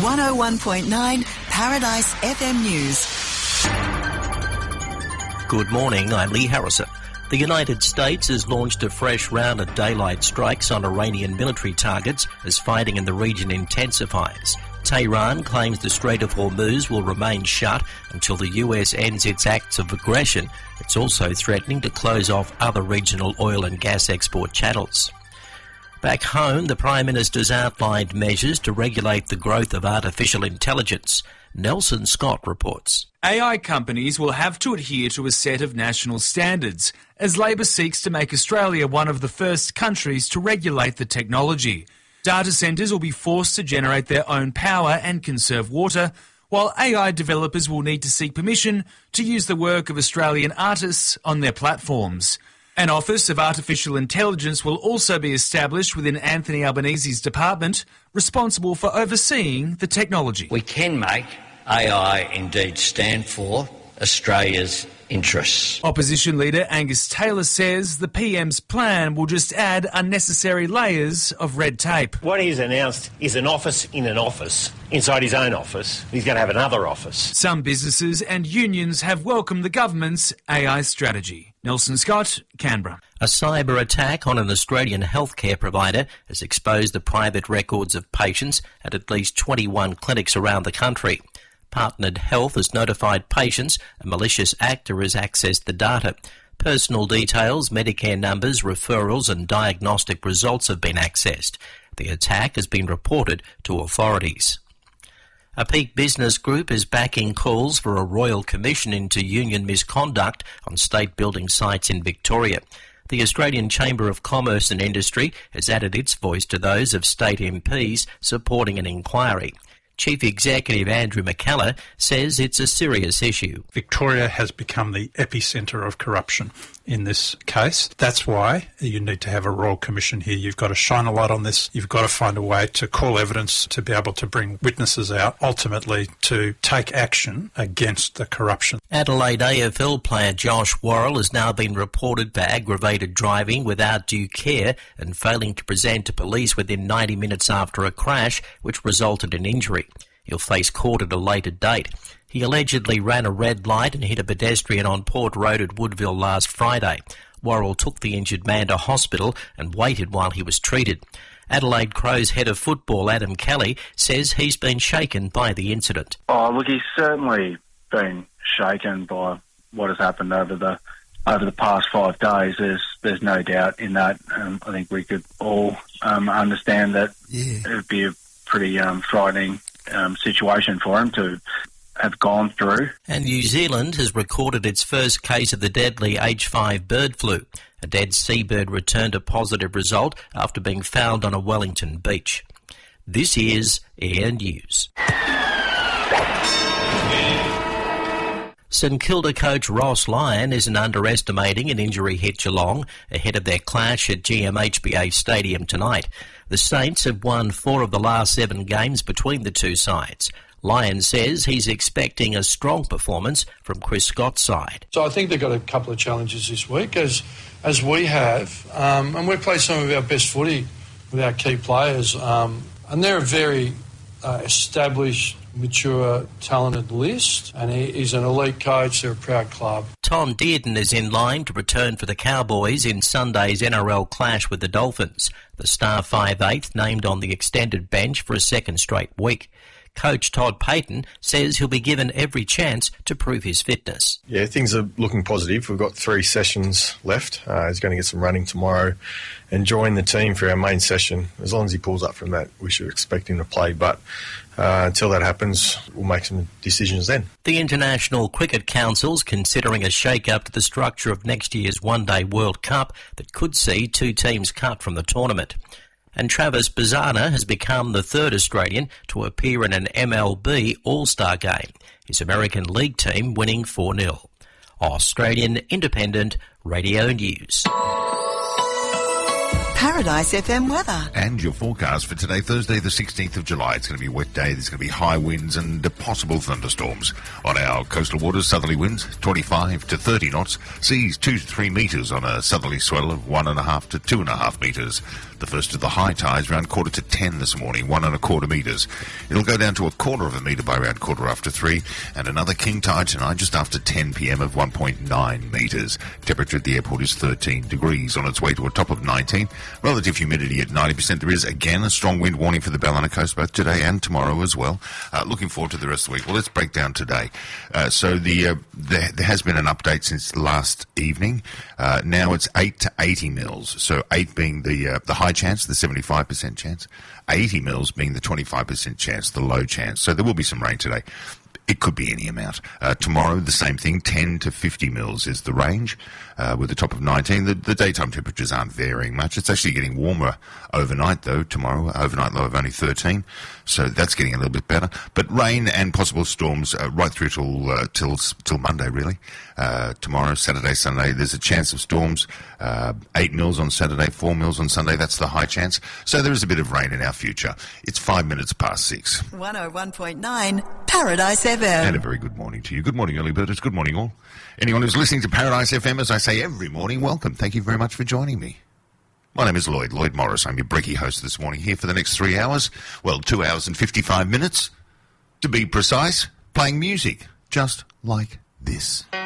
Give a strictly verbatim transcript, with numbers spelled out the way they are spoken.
one oh one point nine Paradise F M News. Good morning, I'm Lee Harrison. The United States has launched a fresh round of daylight strikes on Iranian military targets as fighting in the region intensifies. Tehran claims the Strait of Hormuz will remain shut until the U S ends its acts of aggression. It's also threatening to close off other regional oil and gas export channels. Back home, the Prime Minister's outlined measures to regulate the growth of artificial intelligence. Nelson Scott reports. A I companies will have to adhere to a set of national standards as Labor seeks to make Australia one of the first countries to regulate the technology. Data centres will be forced to generate their own power and conserve water, while A I developers will need to seek permission to use the work of Australian artists on their platforms. An Office of Artificial Intelligence will also be established within Anthony Albanese's department, responsible for overseeing the technology. We can make A I indeed stand for Australia's interests. Opposition leader Angus Taylor says the P M's plan will just add unnecessary layers of red tape. What he's announced is an office in an office. Inside his own office, he's going to have another office. Some businesses and unions have welcomed the government's A I strategy. Nelson Scott, Canberra. A cyber attack on an Australian healthcare provider has exposed the private records of patients at at least twenty-one clinics around the country. Partnered Health has notified patients a malicious actor has accessed the data. Personal details, Medicare numbers, referrals and diagnostic results have been accessed. The attack has been reported to authorities. A Peak Business Group is backing calls for a royal commission into union misconduct on state building sites in Victoria. The Australian Chamber of Commerce and Industry has added its voice to those of state M Ps supporting an inquiry. Chief Executive Andrew McKellar says it's a serious issue. Victoria has become the epicentre of corruption in this case. That's why you need to have a Royal Commission here. You've got to shine a light on this. You've got to find a way to call evidence, to be able to bring witnesses out, ultimately to take action against the corruption. Adelaide A F L player Josh Worrell has now been reported for aggravated driving without due care and failing to present to police within ninety minutes after a crash, which resulted in injury. He'll face court at a later date. He allegedly ran a red light and hit a pedestrian on Port Road at Woodville last Friday. Worrell took the injured man to hospital and waited while he was treated. Adelaide Crows head of football Adam Kelly says he's been shaken by the incident. Oh, look, he's certainly been shaken by what has happened over the over the past five days. There's there's no doubt in that. Um, I think we could all um, understand that yeah. It would be a pretty um, frightening um, situation for him to have gone through. And New Zealand has recorded its first case of the deadly H five bird flu. A dead seabird returned a positive result after being found on a Wellington beach. This is Air News. St Kilda coach Ross Lyon isn't underestimating an injury hit Geelong ahead of their clash at G M H B A Stadium tonight. The Saints have won four of the last seven games between the two sides. Lyon says he's expecting a strong performance from Chris Scott's side. So I think they've got a couple of challenges this week, as as we have, um, and we've played some of our best footy with our key players, um, and they're a very uh, established, mature, talented list, and he, he's an elite coach. They're a proud club. Tom Dearden is in line to return for the Cowboys in Sunday's N R L clash with the Dolphins. The star five eighth named on the extended bench for a second straight week. Coach Todd Payton says he'll be given every chance to prove his fitness. Yeah, things are looking positive. We've got three sessions left. Uh, he's going to get some running tomorrow and join the team for our main session. As long as he pulls up from that, we should expect him to play. But uh, until that happens, we'll make some decisions then. The International Cricket Council's considering a shake-up to the structure of next year's One-Day World Cup that could see two teams cut from the tournament. And Travis Bazzana has become the third Australian to appear in an M L B All-Star game, his American League team winning four nil. Australian Independent Radio News. Paradise F M weather. And your forecast for today, Thursday the sixteenth of July. It's going to be a wet day. There's going to be high winds and possible thunderstorms. On our coastal waters, southerly winds twenty-five to thirty knots. Seas two to three metres on a southerly swell of one and a half to two and a half metres. The first of the high tides around quarter to ten this morning, one and a quarter metres. It'll go down to a quarter of a metre by around quarter after three, and another king tide tonight just after ten p m of one point nine metres. Temperature at the airport is thirteen degrees, on its way to a top of nineteen. Relative humidity at ninety percent. There is again a strong wind warning for the Ballina coast both today and tomorrow as well. Uh, looking forward to the rest of the week. Well, let's break down today. Uh, so the uh, there, there has been an update since last evening. Uh, now it's eight to eighty mils. So eight being the uh, the high chance, the seventy-five percent chance. eighty mils being the twenty-five percent chance, the low chance. So there will be some rain today. It could be any amount. Uh, tomorrow, the same thing, ten to fifty mils is the range, uh, with a top of nineteen. The, the daytime temperatures aren't varying much. It's actually getting warmer overnight, though, tomorrow. Overnight low of only thirteen, so that's getting a little bit better. But rain and possible storms uh, right through till, uh, till till Monday, really. Uh, tomorrow, Saturday, Sunday, there's a chance of storms. Uh, eight mils on Saturday, four mils on Sunday. That's the high chance. So there is a bit of rain in our future. It's five minutes past six. one oh one point nine Paradise F M. And a very good morning to you. Good morning, early birders. Good morning, all. Anyone who's listening to Paradise F M, as I say every morning, welcome. Thank you very much for joining me. My name is Lloyd, Lloyd Morris. I'm your brekkie host this morning, here for the next three hours. Well, two hours and fifty-five minutes, to be precise, playing music, just like this.